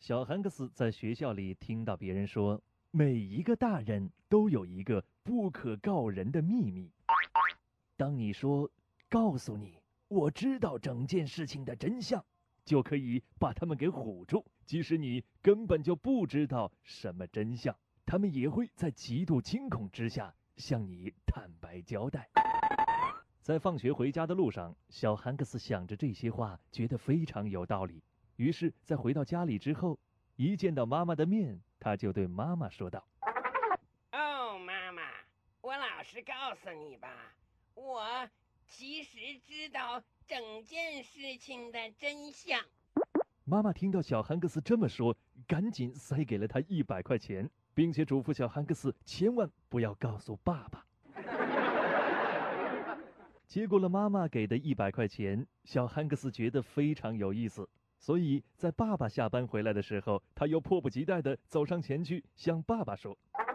小汉克斯在学校里听到别人说，每一个大人都有一个不可告人的秘密。当你说告诉你，我知道整件事情的真相，就可以把他们给唬住，即使你根本就不知道什么真相，他们也会在极度惊恐之下向你坦白交代。在放学回家的路上，小汉克斯想着这些话，觉得非常有道理。于是，在回到家里之后，一见到妈妈的面，他就对妈妈说道：“ 哦，妈妈，我老实告诉你吧，我其实知道整件事情的真相。” 妈妈听到小汉克斯这么说，赶紧塞给了他100块钱，并且嘱咐小汉克斯千万不要告诉爸爸。接过了妈妈给的100块钱，小汉克斯觉得非常有意思，所以在爸爸下班回来的时候，他又迫不及待地走上前去向爸爸说：“